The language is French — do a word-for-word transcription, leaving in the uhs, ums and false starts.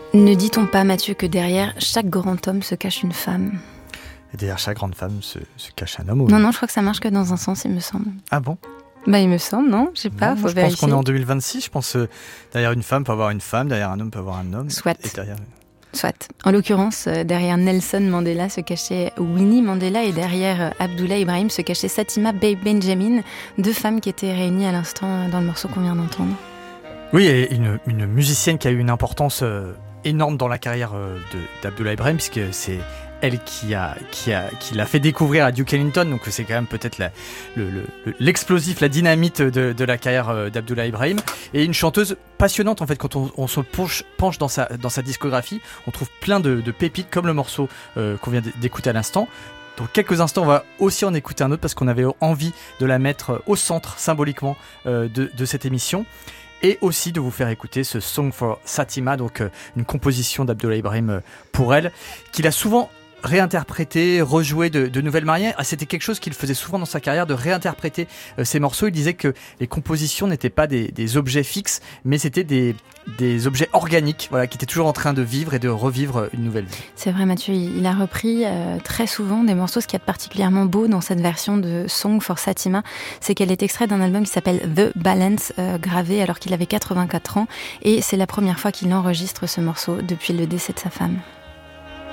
Ne dit-on pas, Mathieu, que derrière chaque grand homme se cache une femme ? Et derrière chaque grande femme se, se cache un homme ou... Non, non, je crois que ça marche que dans un sens, il me semble. Ah bon ? Bah, il me semble, non ? Je sais pas, non, faut je vérifier. pense qu'on est en deux mille vingt-six. Je pense que euh, derrière une femme peut avoir une femme, derrière un homme peut avoir un homme. Soit. Et derrière... Soit. En l'occurrence, euh, derrière Nelson Mandela se cachait Winnie Mandela et derrière euh, Abdoulaye Ibrahim se cachait Satima Bey Benjamin, deux femmes qui étaient réunies à l'instant euh, dans le morceau qu'on vient d'entendre. Oui, et une, une musicienne qui a eu une importance euh, énorme dans la carrière euh, de, d'Abdoulaye Ibrahim, puisque c'est elle qui, a, qui, a, qui l'a fait découvrir à Duke Ellington, donc c'est quand même peut-être la, le, le, l'explosif, la dynamite de, de la carrière euh, d'Abdoulaye Ibrahim. Et une chanteuse passionnante en fait, quand on, on se penche, penche dans, sa, dans sa discographie, on trouve plein de, de pépites comme le morceau euh, qu'on vient d'écouter à l'instant. Dans quelques instants, on va aussi en écouter un autre parce qu'on avait envie de la mettre au centre symboliquement euh, de, de cette émission. Et aussi de vous faire écouter ce Song for Satima, donc euh, une composition d'Abdoulaye Ibrahim euh, pour elle, qu'il a souvent réinterprété, rejoué de, de nouvelles manières. Ah, c'était quelque chose qu'il faisait souvent dans sa carrière, de réinterpréter euh, ses morceaux. Il disait que les compositions n'étaient pas des, des objets fixes, mais c'était des, des objets organiques, voilà, qui étaient toujours en train de vivre et de revivre une nouvelle vie. C'est vrai, Mathieu, il a repris euh, très souvent des morceaux. Ce qui est particulièrement beau dans cette version de Song for Satima, c'est qu'elle est extraite d'un album qui s'appelle The Balance, euh, gravé alors qu'il avait quatre-vingt-quatre ans, et c'est la première fois qu'il enregistre ce morceau depuis le décès de sa femme.